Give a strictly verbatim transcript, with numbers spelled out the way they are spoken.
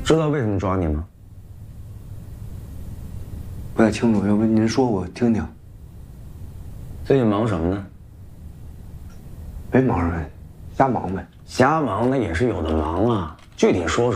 知道为什么抓你吗？ 不太清楚，要不您说我听听。 最近忙什么呢？ 没忙什么，瞎忙呗。 瞎忙那也是有的忙啊，具体说说。